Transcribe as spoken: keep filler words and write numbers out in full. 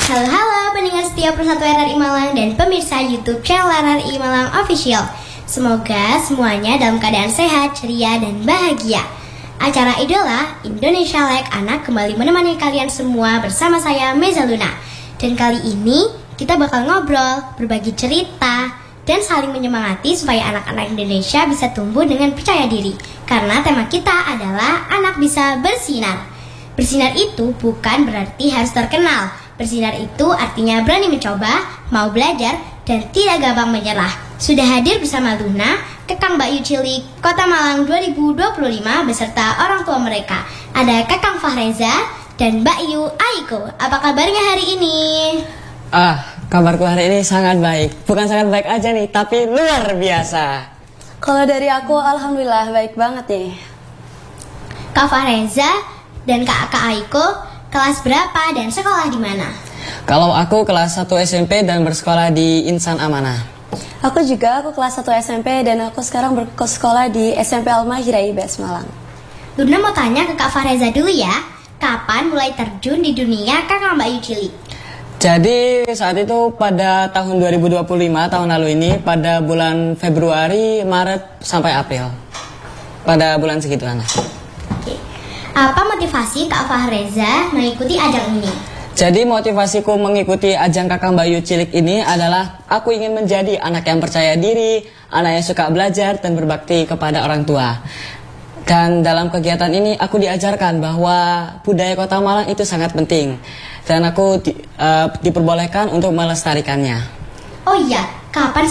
Halo halo pendengar setia Persatuan R R I Malang dan pemirsa YouTube channel R R I Malang Official. Semoga semuanya dalam keadaan sehat, ceria, dan bahagia. Acara Idola Indonesia Like Anak kembali menemani kalian semua bersama saya Meza Luna. Dan kali ini kita bakal ngobrol, berbagi cerita, dan saling menyemangati supaya anak-anak Indonesia bisa tumbuh dengan percaya diri. Karena tema kita adalah anak bisa bersinar. Bersinar itu bukan berarti harus terkenal. Bersinar itu artinya berani mencoba, mau belajar, dan tidak gampang menyerah. Sudah hadir bersama Luna, Kakang Mbak Yu Cilik, Kota Malang dua ribu dua puluh lima beserta orang tua mereka. Ada Kakang Fahreza dan Mbak Yu Aiko. Apa kabarnya hari ini? Ah, kabarku hari ini sangat baik. Bukan sangat baik aja nih, tapi luar biasa. Kalau dari aku, alhamdulillah baik banget nih. Kak Fahreza dan Kak Kak Aiko, kelas berapa dan sekolah di mana? Kalau aku kelas satu S M P dan bersekolah di Insan Amanah. Aku juga, aku kelas satu S M P dan aku sekarang bersekolah di S M P Al-Mahira I B S Malang. Luna mau tanya ke Kak Fahreza dulu ya, kapan mulai terjun di dunia Kakang Mbak Yu Cilik? Jadi saat itu pada tahun dua ribu dua puluh lima, tahun lalu ini, pada bulan Februari, Maret, sampai April. Pada bulan segituan. Oke. Apa motivasi Kak Fahreza mengikuti ajang ini? Jadi motivasiku mengikuti ajang Kakang Mbak Yu Cilik ini adalah aku ingin menjadi anak yang percaya diri, anak yang suka belajar dan berbakti kepada orang tua. Dan dalam kegiatan ini aku diajarkan bahwa budaya Kota Malang itu sangat penting. Dan aku di, uh, diperbolehkan untuk melestarikannya. Oh iya, kapan